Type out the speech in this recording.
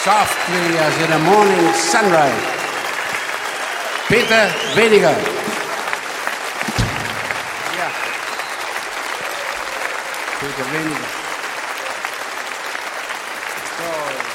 Softly as in a morning sunrise. Peter Weniger. Ja. Peter Weniger. So.